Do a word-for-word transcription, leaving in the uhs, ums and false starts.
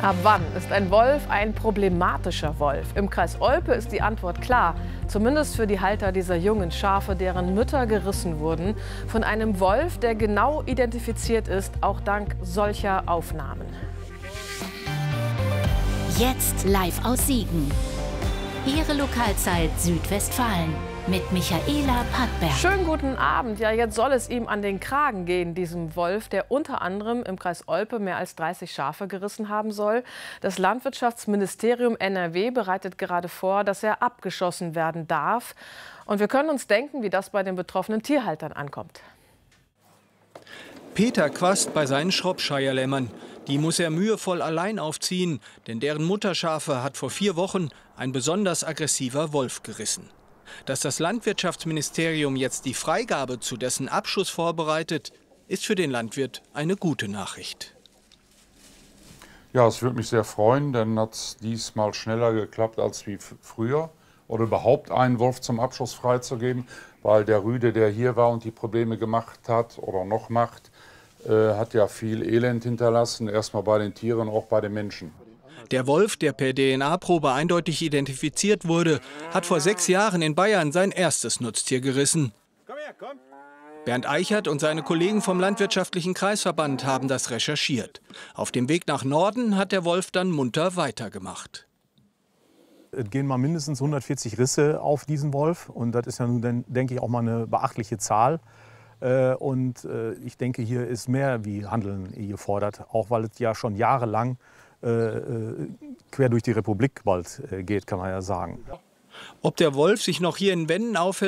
Ab wann ist ein Wolf ein problematischer Wolf? Im Kreis Olpe ist die Antwort klar. Zumindest für die Halter dieser jungen Schafe, deren Mütter gerissen wurden. Von einem Wolf, der genau identifiziert ist, auch dank solcher Aufnahmen. Jetzt live aus Siegen. Ihre Lokalzeit Südwestfalen mit Michaela Pattberg. Schönen guten Abend. Ja, jetzt soll es ihm an den Kragen gehen, diesem Wolf, der unter anderem im Kreis Olpe mehr als dreißig Schafe gerissen haben soll. Das Landwirtschaftsministerium N R W bereitet gerade vor, dass er abgeschossen werden darf. Und wir können uns denken, wie das bei den betroffenen Tierhaltern ankommt. Peter Quast bei seinen Shropshire-Lämmern. Die muss er mühevoll allein aufziehen, denn deren Mutterschafe hat vor vier Wochen ein besonders aggressiver Wolf gerissen. Dass das Landwirtschaftsministerium jetzt die Freigabe zu dessen Abschuss vorbereitet, ist für den Landwirt eine gute Nachricht. Ja, es würde mich sehr freuen, denn hat es diesmal schneller geklappt als wie früher. Oder überhaupt einen Wolf zum Abschuss freizugeben, weil der Rüde, der hier war und die Probleme gemacht hat oder noch macht, äh, hat ja viel Elend hinterlassen, erstmal bei den Tieren, auch bei den Menschen. Der Wolf, der per D N A-Probe eindeutig identifiziert wurde, hat vor sechs Jahren in Bayern sein erstes Nutztier gerissen. Komm her, komm. Bernd Eichert und seine Kollegen vom Landwirtschaftlichen Kreisverband haben das recherchiert. Auf dem Weg nach Norden hat der Wolf dann munter weitergemacht. Es gehen mal mindestens hundertvierzig Risse auf diesen Wolf. Und das ist ja nun, denke ich, auch mal eine beachtliche Zahl. Und ich denke, hier ist mehr wie Handeln gefordert, auch weil es ja schon jahrelang quer durch die Republik bald geht, kann man ja sagen. Ob der Wolf sich noch hier in Wennen aufhält,